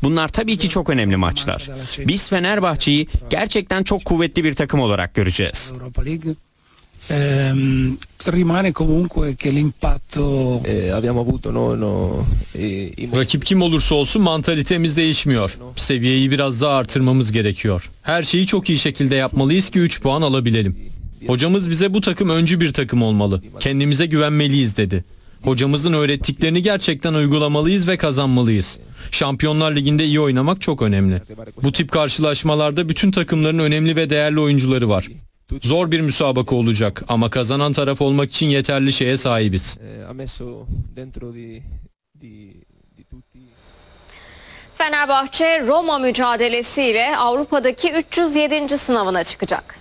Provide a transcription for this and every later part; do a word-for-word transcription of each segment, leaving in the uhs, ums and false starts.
Bunlar tabii ki çok önemli maçlar. Biz Fenerbahçe'yi gerçekten çok kuvvetli bir takım olarak göreceğiz. Ehm, rimane comunque che l'impatto abbiamo avuto no, no, Rakip kim olursa olsun mantalitemiz değişmiyor. Seviyeyi biraz daha artırmamız gerekiyor. Her şeyi çok iyi şekilde yapmalıyız ki üç puan alabilelim. Hocamız bize bu takım öncü bir takım olmalı. Kendimize güvenmeliyiz dedi. Hocamızın öğrettiklerini gerçekten uygulamalıyız ve kazanmalıyız. Şampiyonlar Ligi'nde iyi oynamak çok önemli. Bu tip karşılaşmalarda bütün takımların önemli ve değerli oyuncuları var. Zor bir müsabaka olacak ama kazanan taraf olmak için yeterli şeye sahibiz. Fenerbahçe Roma mücadelesiyle Avrupa'daki üç yüz yedinci sınavına çıkacak.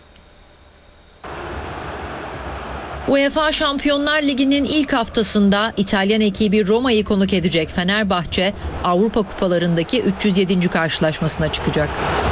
UEFA Şampiyonlar Ligi'nin ilk haftasında İtalyan ekibi Roma'yı konuk edecek Fenerbahçe, Avrupa kupalarındaki üç yüz yedinci karşılaşmasına çıkacak.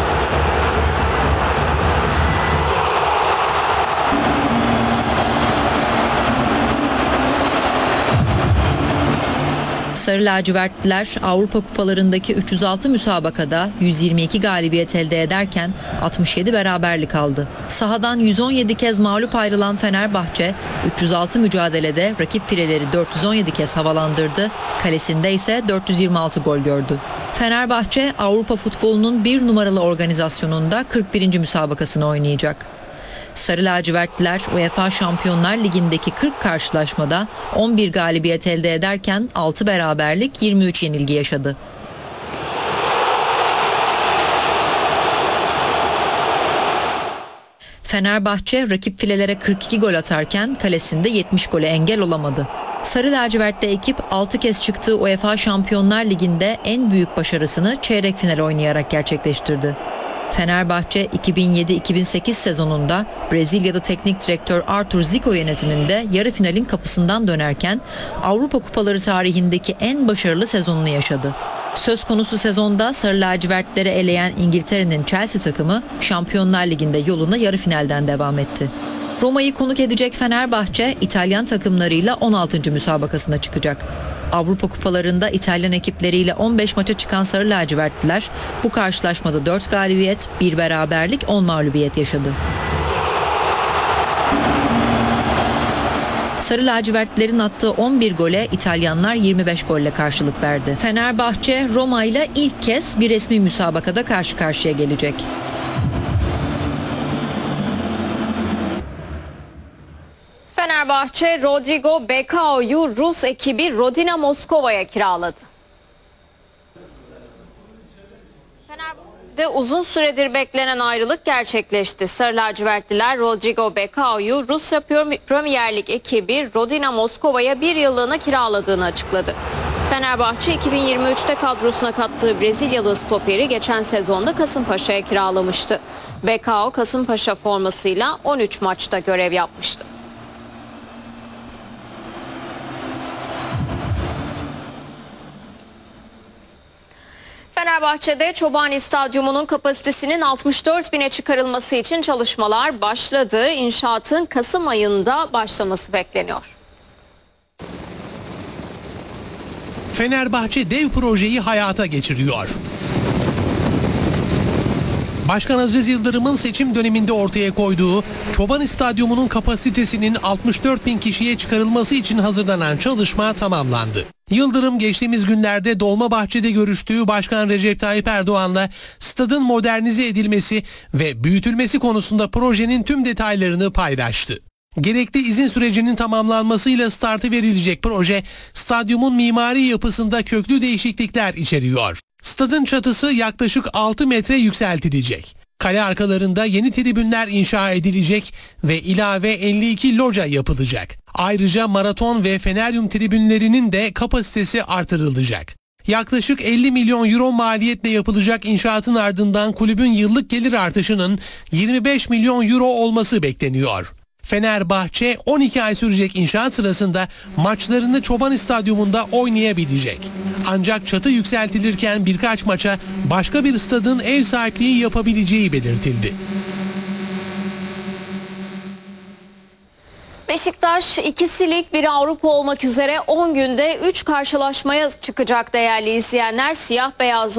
Sarı lacivertliler Avrupa kupalarındaki üç yüz altı müsabakada yüz yirmi iki galibiyet elde ederken altmış yedi beraberlik aldı. Sahadan yüz on yedi kez mağlup ayrılan Fenerbahçe üç yüz altı mücadelede rakip fileleri dört yüz on yedi kez havalandırdı, kalesinde ise dört yüz yirmi altı gol gördü. Fenerbahçe Avrupa futbolunun bir numaralı organizasyonunda kırk birinci müsabakasını oynayacak. Sarı lacivertliler UEFA Şampiyonlar Ligi'ndeki kırk karşılaşmada on bir galibiyet elde ederken altı beraberlik, yirmi üç yenilgi yaşadı. Fenerbahçe rakip filelere kırk iki gol atarken kalesinde yetmiş gole engel olamadı. Sarı lacivertli ekip altı kez çıktığı UEFA Şampiyonlar Ligi'nde en büyük başarısını çeyrek final oynayarak gerçekleştirdi. Fenerbahçe iki bin yedi iki bin sekiz sezonunda Brezilyalı teknik direktör Arthur Zico yönetiminde yarı finalin kapısından dönerken Avrupa Kupaları tarihindeki en başarılı sezonunu yaşadı. Söz konusu sezonda sarı lacivertleri eleyen İngiltere'nin Chelsea takımı Şampiyonlar Ligi'nde yoluna yarı finalden devam etti. Roma'yı konuk edecek Fenerbahçe, İtalyan takımlarıyla on altıncı müsabakasına çıkacak. Avrupa kupalarında İtalyan ekipleriyle on beş maça çıkan sarı lacivertliler bu karşılaşmada dört galibiyet, bir beraberlik, on mağlubiyet yaşadı. Sarı lacivertlilerin attığı on bir gole İtalyanlar yirmi beş golle karşılık verdi. Fenerbahçe Roma ile ilk kez bir resmi müsabakada karşı karşıya gelecek. Fenerbahçe Rodrigo Bekao'yu Rus ekibi Rodina Moskova'ya kiraladı. Fenerbahçe'de uzun süredir beklenen ayrılık gerçekleşti. Sarı lacivertliler Rodrigo Bekao'yu Rusya Premier Lig ekibi Rodina Moskova'ya bir yıllığına kiraladığını açıkladı. Fenerbahçe iki bin yirmi üçte kadrosuna kattığı Brezilyalı stoperi geçen sezonda Kasımpaşa'ya kiralamıştı. Bekao Kasımpaşa formasıyla on üç maçta görev yapmıştı. Fenerbahçe'de Çobani Stadyumu'nun kapasitesinin altmış dört bine çıkarılması için çalışmalar başladı. İnşaatın Kasım ayında başlaması bekleniyor. Fenerbahçe dev projeyi hayata geçiriyor. Başkan Aziz Yıldırım'ın seçim döneminde ortaya koyduğu Çobani Stadyumu'nun kapasitesinin altmış dört bin kişiye çıkarılması için hazırlanan çalışma tamamlandı. Yıldırım geçtiğimiz günlerde Dolmabahçe'de görüştüğü Başkan Recep Tayyip Erdoğan'la stadın modernize edilmesi ve büyütülmesi konusunda projenin tüm detaylarını paylaştı. Gerekli izin sürecinin tamamlanmasıyla startı verilecek proje, stadyumun mimari yapısında köklü değişiklikler içeriyor. Stadın çatısı yaklaşık altı metre yükseltilecek. Kale arkalarında yeni tribünler inşa edilecek ve ilave elli iki loca yapılacak. Ayrıca maraton ve feneryum tribünlerinin de kapasitesi artırılacak. Yaklaşık elli milyon euro maliyetle yapılacak inşaatın ardından kulübün yıllık gelir artışının yirmi beş milyon euro olması bekleniyor. Fenerbahçe on iki ay sürecek inşaat sırasında maçlarını Çobani Stadyumunda oynayabilecek. Ancak çatı yükseltilirken birkaç maça başka bir stadın ev sahipliği yapabileceği belirtildi. Beşiktaş ikisi lig bir Avrupa olmak üzere on günde üç karşılaşmaya çıkacak değerli izleyenler. Siyah beyaz